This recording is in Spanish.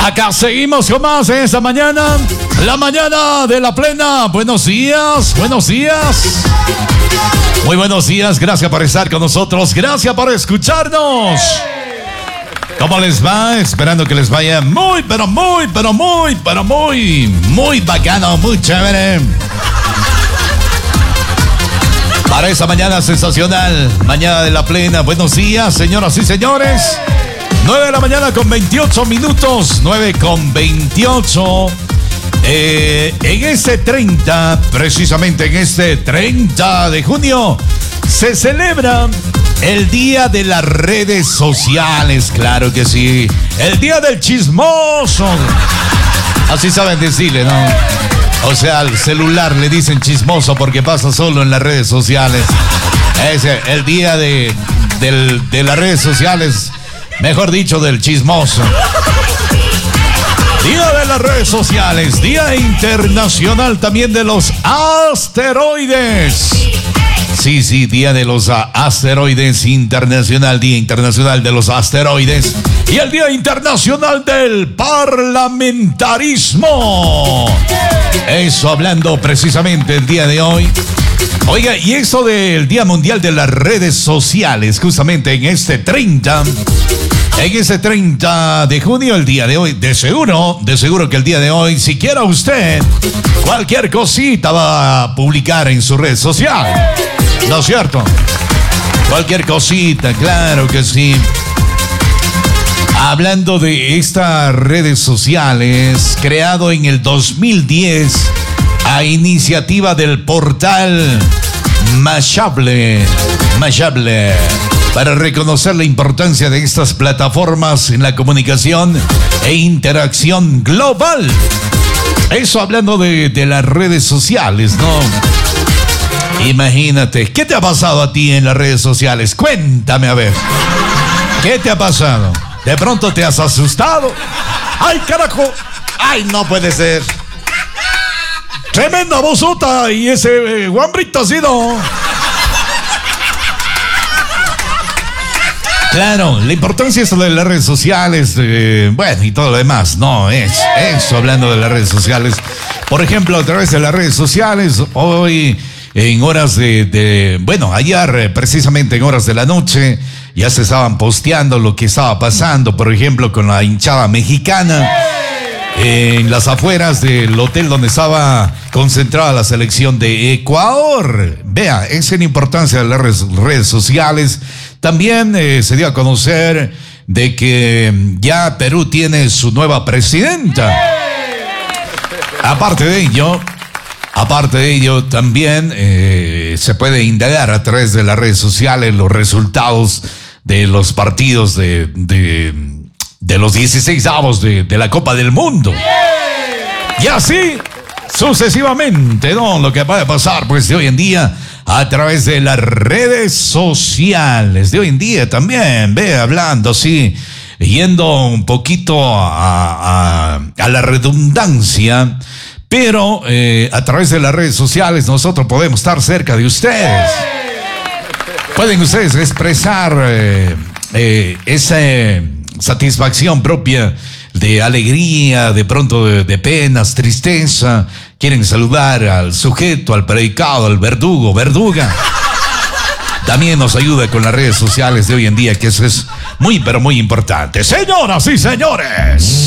Acá seguimos con más en esta mañana, la mañana de la plena. Buenos días, buenos días. Muy buenos días, gracias por estar con nosotros, gracias por escucharnos. ¿Cómo les va? Esperando que les vaya muy bacano, muy chévere. Para esa mañana sensacional, mañana de la plena. Buenos días, señoras y señores. 9 de la mañana con 28 minutos, 9 con 28. En este 30, precisamente en este 30 de junio, se celebra el Día de las Redes Sociales, claro que sí. El Día del Chismoso. Así saben decirle, ¿no? O sea, al celular le dicen chismoso porque pasa solo en las redes sociales. El día de las redes sociales, mejor dicho, del chismoso. Día de las redes sociales, Día Internacional también de los Asteroides. Sí, Día de los Asteroides Internacional, Día Internacional de los Asteroides. Y el Día Internacional del Parlamentarismo. Eso hablando precisamente el día de hoy. Oiga, y eso del Día Mundial de las Redes Sociales, justamente en este 30 de junio, el día de hoy, de seguro que el día de hoy, si quiera usted, cualquier cosita va a publicar en su red social. ¿No es cierto? Cualquier cosita, claro que sí. Hablando de estas redes sociales, creado en el 2010 a iniciativa del portal Mashable, para reconocer la importancia de estas plataformas en la comunicación e interacción global. Eso hablando de las redes sociales, ¿no? Imagínate, ¿qué te ha pasado a ti en las redes sociales? Cuéntame a ver. ¿Qué te ha pasado? ¿De pronto te has asustado? ¡Ay, carajo! ¡Ay, no puede ser! ¡Tremenda vozota! Y ese guambrito así, ¿no? Claro, la importancia es de las redes sociales, bueno, y todo lo demás, no, es eso, hablando de las redes sociales. Por ejemplo, a través de las redes sociales, hoy, en horas bueno, ayer, precisamente en horas de la noche, ya se estaban posteando lo que estaba pasando, por ejemplo, con la hinchada mexicana, en las afueras del hotel donde estaba concentrada la selección de Ecuador. Vea, esa es la importancia de las redes sociales. También se dio a conocer de que ya Perú tiene su nueva presidenta. Aparte de ello, también se puede indagar a través de las redes sociales los resultados de los partidos de los 16avos de la Copa del Mundo. Y así sucesivamente, ¿no? Lo que va a pasar, pues, de hoy en día a través de las redes sociales. De hoy en día también, hablando así, yendo un poquito a la redundancia, pero a través de las redes sociales nosotros podemos estar cerca de ustedes. Pueden ustedes expresar esa satisfacción propia de alegría, de pronto de penas, tristeza. Quieren saludar al sujeto, al predicado, al verduga. También nos ayuda con las redes sociales de hoy en día, que eso es muy, pero muy importante. Señoras y señores,